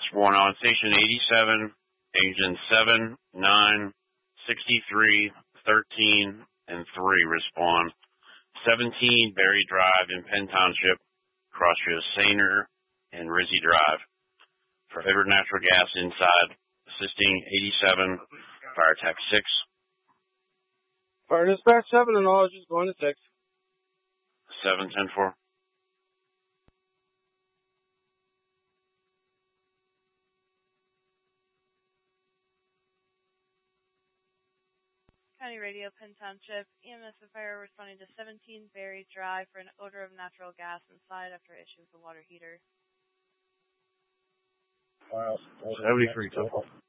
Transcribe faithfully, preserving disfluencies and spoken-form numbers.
Sworn on station eighty-seven, agent seven, nine, sixty-three, thirteen, and three respond. seventeen Berry Drive in Penn Township, crossroads Sainer and Rizzi Drive. For Edward Natural Gas inside, assisting eighty-seven, fire attack six. Fire dispatch seven and all, just going to six. seven ten four. County Radio, Penn Township, E M S and fire responding to seventeen Berry Drive for an odor of natural gas inside after issue with the water heater. Wow. seventy-three total.